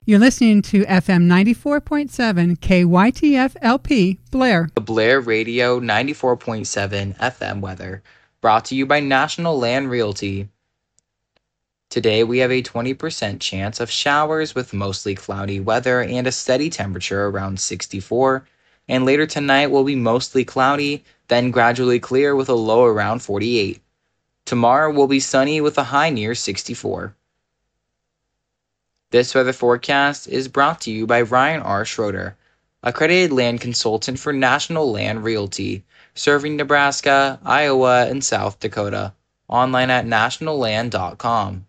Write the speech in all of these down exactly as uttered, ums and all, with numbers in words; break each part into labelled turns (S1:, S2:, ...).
S1: You're listening to F M ninety-four point seven K Y T F L P Blair.
S2: The Blair Radio ninety-four point seven F M weather, brought to you by National Land Realty. Today we have a twenty percent chance of showers with mostly cloudy weather and a steady temperature around sixty-four. And later tonight will be mostly cloudy, then gradually clear with a low around forty-eight. Tomorrow will be sunny with a high near sixty-four. This weather forecast is brought to you by Ryan R. Schroeder, accredited land consultant for National Land Realty, serving Nebraska, Iowa, and South Dakota. Online at national land dot com.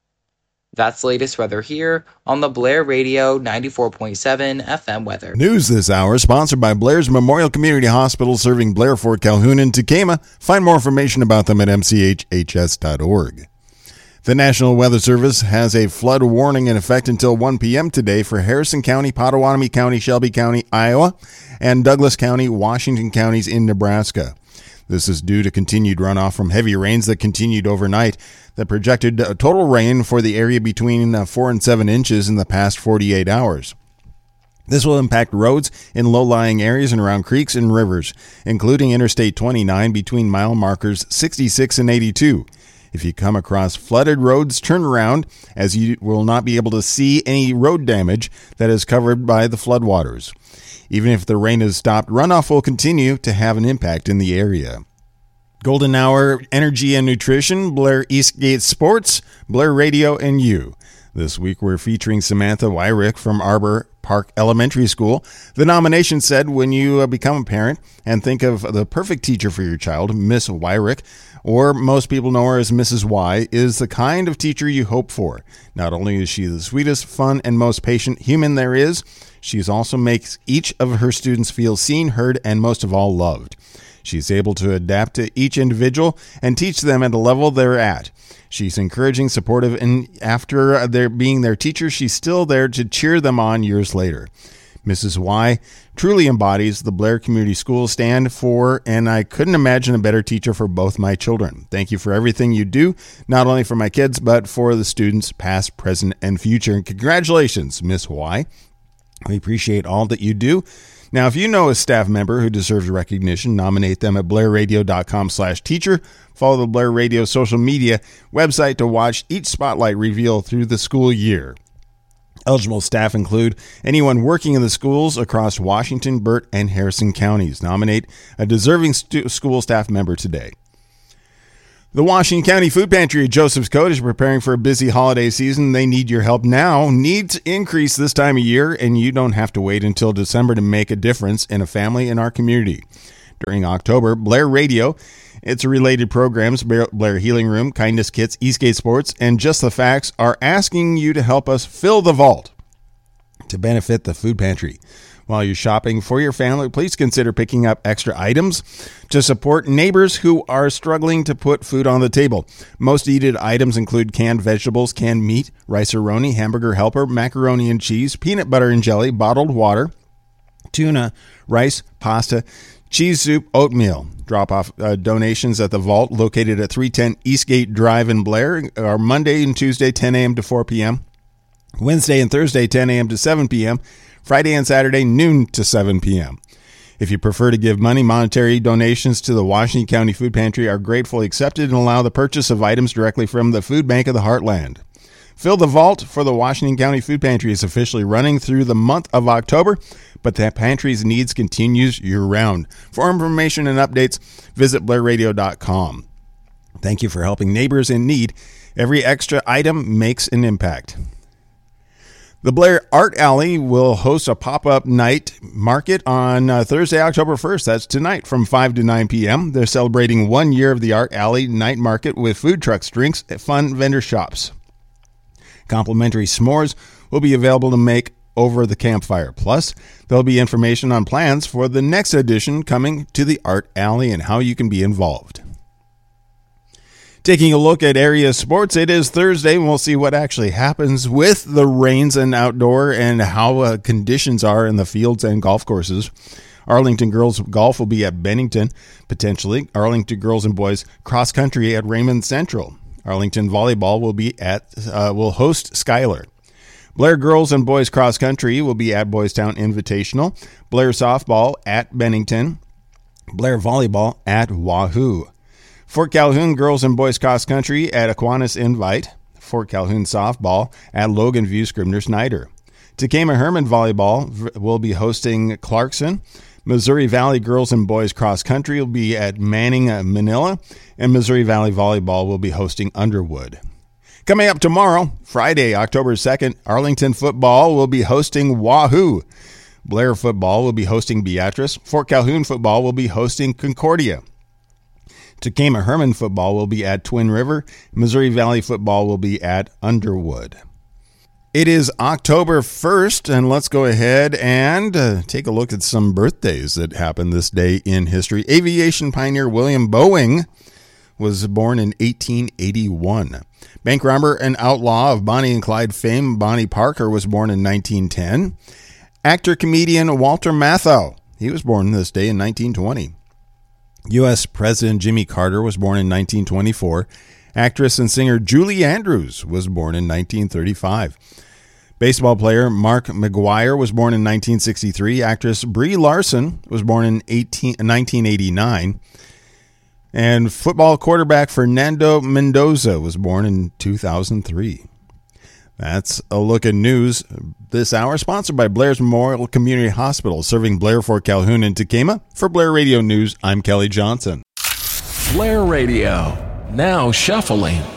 S2: That's the latest weather here on the Blair Radio ninety-four point seven F M weather.
S3: News this hour sponsored by Blair's Memorial Community Hospital, serving Blair, Fort Calhoun, and Tekamah. Find more information about them at m c h h s dot org. The National Weather Service has a flood warning in effect until one p.m. today for Harrison County, Potawatomi County, Shelby County, Iowa, and Douglas County, Washington counties in Nebraska. This is due to continued runoff from heavy rains that continued overnight. The projected total rain for the area between four and seven inches in the past forty-eight hours. This will impact roads in low-lying areas and around creeks and rivers, including Interstate twenty-nine between mile markers sixty-six and eighty-two. If you come across flooded roads, turn around, as you will not be able to see any road damage that is covered by the floodwaters. Even if the rain has stopped, runoff will continue to have an impact in the area. Golden Hour, Energy and Nutrition, Blair Eastgate Sports, Blair Radio, and you. This week we're featuring Samantha Wyrick from Arbor Park Elementary School. The nomination said, when you become a parent and think of the perfect teacher for your child, Miss Wyrick, or most people know her as Missus Y, is the kind of teacher you hope for. Not only is she the sweetest, fun, and most patient human there is, she also makes each of her students feel seen, heard, and most of all loved. She's able to adapt to each individual and teach them at the level they're at. She's encouraging, supportive, and after their being their teacher, she's still there to cheer them on years later. Missus Y truly embodies the Blair Community Schools stand for, and I couldn't imagine a better teacher for both my children. Thank you for everything you do, not only for my kids, but for the students past, present, and future. And congratulations, Miss Y. We appreciate all that you do. Now, if you know a staff member who deserves recognition, nominate them at blair radio dot com slash teacher. Follow the Blair Radio social media website to watch each spotlight reveal through the school year. Eligible staff include anyone working in the schools across Washington, Burt, and Harrison counties. Nominate a deserving stu- school staff member today. The Washington County Food Pantry at Joseph's Code is preparing for a busy holiday season. They need your help now. Needs increase this time of year, and you don't have to wait until December to make a difference in a family in our community. During October, Blair Radio, its related programs, Blair Healing Room, Kindness Kits, Eastgate Sports, and Just the Facts, are asking you to help us fill the vault to benefit the food pantry. While you're shopping for your family, please consider picking up extra items to support neighbors who are struggling to put food on the table. Most needed items include canned vegetables, canned meat, rice-a-roni, hamburger helper, macaroni and cheese, peanut butter and jelly, bottled water, tuna, rice, pasta, cheese soup, oatmeal. Drop off uh, donations at the vault located at three ten Eastgate Drive in Blair are Monday and Tuesday, ten a.m. to four p.m., Wednesday and Thursday, ten a.m. to seven p.m., Friday and Saturday, noon to seven p.m. If you prefer to give money, monetary donations to the Washington County Food Pantry are gratefully accepted and allow the purchase of items directly from the Food Bank of the Heartland. Fill the Vault for the Washington County Food Pantry is officially running through the month of October, but the pantry's needs continues year-round. For information and updates, visit blair radio dot com. Thank you for helping neighbors in need. Every extra item makes an impact. The Blair Art Alley will host a pop-up night market on uh, Thursday, October first. That's tonight from five to nine p.m. They're celebrating one year of the Art Alley night market with food trucks, drinks, and fun vendor shops. Complimentary s'mores will be available to make over the campfire. Plus, there'll be information on plans for the next edition coming to the Art Alley and how you can be involved. Taking a look at area sports, it is Thursday, and we'll see what actually happens with the rains and outdoor and how uh, conditions are in the fields and golf courses. Arlington girls golf will be at Bennington, potentially. Arlington girls and boys cross country at Raymond Central. Arlington volleyball will be at uh, will host Schuyler. Blair girls and boys cross country will be at Boys Town Invitational. Blair softball at Bennington. Blair volleyball at Wahoo. Fort Calhoun girls and boys cross country at Aquinas Invite. Fort Calhoun softball at Logan View Scribner Snyder. Takema Herman volleyball will be hosting Clarkson. Missouri Valley girls and boys cross country will be at Manning, Manila, and Missouri Valley volleyball will be hosting Underwood. Coming up tomorrow, Friday, October second, Arlington football will be hosting Wahoo. Blair football will be hosting Beatrice. Fort Calhoun football will be hosting Concordia. Takema Herman football will be at Twin River. Missouri Valley football will be at Underwood. It is October first, and let's go ahead and uh, take a look at some birthdays that happened this day in history. Aviation pioneer William Boeing was born in eighteen eighty-one. Bank robber and outlaw of Bonnie and Clyde fame, Bonnie Parker, was born in nineteen ten. Actor-comedian Walter Matthau, he was born this day in nineteen twenty. U S President Jimmy Carter was born in nineteen twenty-four. Actress and singer Julie Andrews was born in nineteen thirty-five. Baseball player Mark McGwire was born in nineteen sixty-three. Actress Brie Larson was born in nineteen eighty-nine. And football quarterback Fernando Mendoza was born in two thousand three. That's a look at news this hour, sponsored by Blair's Memorial Community Hospital, serving Blair, Fort Calhoun, and Takema. For Blair Radio News, I'm Kelly Johnson.
S4: Blair Radio, now shuffling.